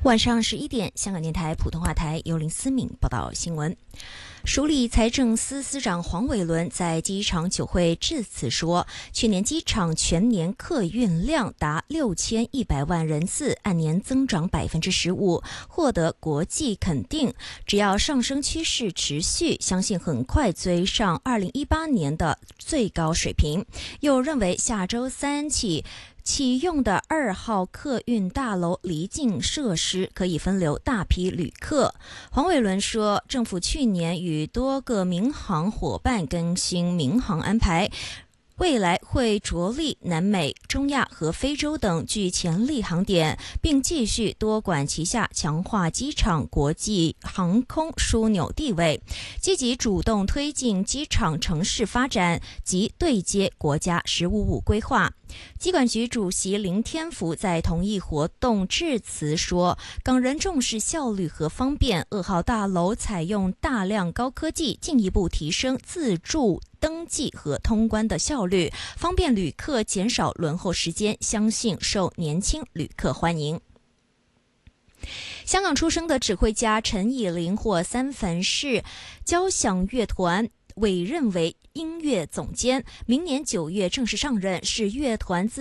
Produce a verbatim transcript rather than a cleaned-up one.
晚上十一点，香港电台普通话台由林思敏报道新闻。署理财政司司长黄伟纶在机场酒会致辞说，去年机场全年客运量达六千一百万人次，按年增长百分之十五，获得国际肯定。只要上升趋势持续，相信很快追上二零一八年的最高水平。又认为下周三起启用的二号客运大楼离境设施可以分流大批旅客。黄伟纶说，政府去年与多个民航伙伴更新民航安排，未来会着力南美、中亚和非洲等具潜力航点，并继续多管齐下，强化机场国际航空枢纽地位，积极主动推进机场城市发展及对接国家“十五五”规划。机管局主席林天福在同一活动致辞说，港人重视效率和方便，二号大楼采用大量高科技，进一步提升自助登记和通关的效率，方便旅客减少轮候时间，相信受年轻旅客欢迎。香港出生的指挥家陈以琳获三藩市交响乐团委任为音乐总监，明年九月正式上任，是乐团自